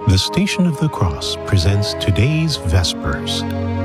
The Station of the Cross presents today's Vespers,